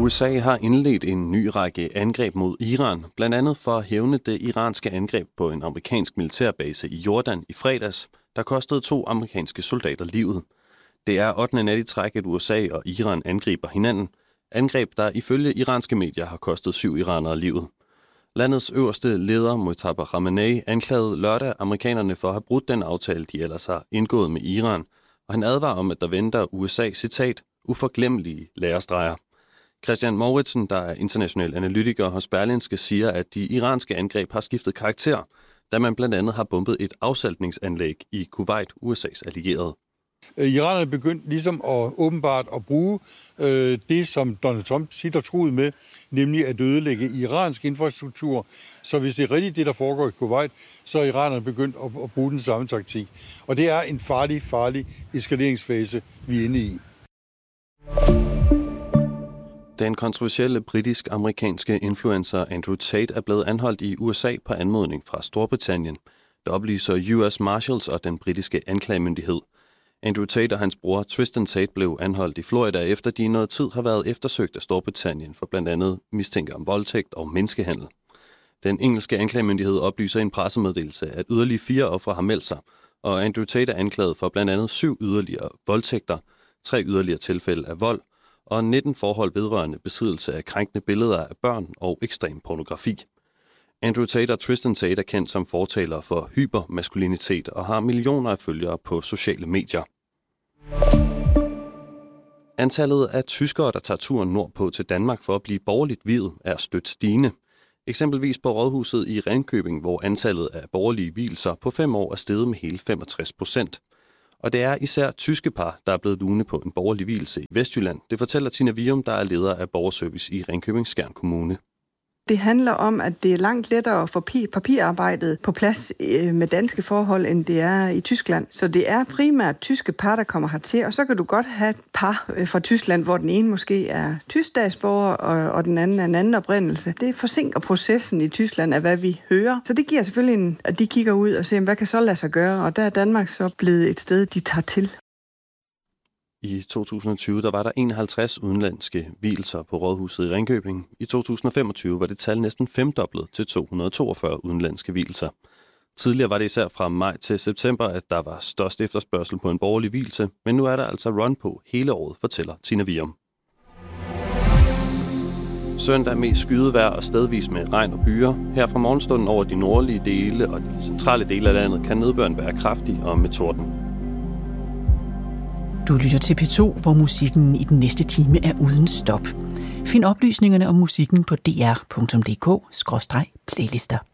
USA har indledt en ny række angreb mod Iran, blandt andet for at hævne det iranske angreb på en amerikansk militærbase i Jordan i fredags, der kostede 2 amerikanske soldater livet. Det er 8. nat i træk, at USA og Iran angriber hinanden. Angreb, der ifølge iranske medier har kostet 7 iranere livet. Landets øverste leder, Mojtaba Khamenei, anklagede lørdag amerikanerne for at have brudt den aftale, de ellers har indgået med Iran, og han advarer om, at der venter USA, citat, uforglemmelige lærestreger. Christian Mouritsen, der er international analytiker hos Berlingske, siger, at de iranske angreb har skiftet karakter, da man blandt andet har bombet et afsaltningsanlæg i Kuwait, USA's allierede. Iran er begyndt ligesom åbenbart at bruge det, som Donald Trump sitter truet med, nemlig at ødelægge iransk infrastruktur. Så hvis det er rigtigt det, der foregår i Kuwait, så er iranerne begyndt at bruge den samme taktik. Og det er en farlig eskaleringsfase, vi er inde i. Den kontroversielle britisk-amerikanske influencer Andrew Tate er blevet anholdt i USA på anmodning fra Storbritannien. Det oplyser US Marshals og den britiske anklagemyndighed. Andrew Tate og hans bror Tristan Tate blev anholdt i Florida, efter de i noget tid har været eftersøgt af Storbritannien for blandt andet mistanke om voldtægt og menneskehandel. Den engelske anklagemyndighed oplyser i en pressemeddelelse, at yderligere 4 ofre har meldt sig, og Andrew Tate er anklaget for blandt andet 7 yderligere voldtægter, 3 yderligere tilfælde af vold og 19 forhold vedrørende besiddelse af krænkende billeder af børn og ekstrem pornografi. Andrew Tate og Tristan Tate er kendt som fortalere for hypermaskulinitet og har millioner af følgere på sociale medier. Antallet af tyskere, der tager turen nordpå til Danmark for at blive borgerligt viet, er stødt stigende. Eksempelvis på Rådhuset i Ringkøbing, hvor antallet af borgerlige vielser på 5 år er steget med hele 65%. Og det er især tyske par, der er blevet lune på en borgerlig vielse i Vestjylland. Det fortæller Tina Vium, der er leder af borgerservice i Ringkøbing-Skjern Kommune. Det handler om, at det er langt lettere at få papirarbejdet på plads med danske forhold, end det er i Tyskland. Så det er primært tyske par, der kommer hertil, og så kan du godt have et par fra Tyskland, hvor den ene måske er tysk statsborger, og den anden er en anden oprindelse. Det forsinker processen i Tyskland af, hvad vi hører. Så det giver selvfølgelig at de kigger ud og ser, hvad kan så lade sig gøre, og der er Danmark så blevet et sted, de tager til. I 2020 der var der 51 udenlandske vielser på Rådhuset i Ringkøbing. I 2025 var det tal næsten femdoblet til 242 udenlandske vielser. Tidligere var det især fra maj til september, at der var størst efterspørgsel på en borgerlig vielse, men nu er der altså run på hele året, fortæller Tina Vium. Søndag med skydevejr og stedvis med regn og byer. Her fra morgenstunden over de nordlige dele og de centrale dele af landet kan nedbøren være kraftig og med torden. Du lytter til P2, hvor musikken i den næste time er uden stop. Find oplysningerne om musikken på dr.dk/playlister.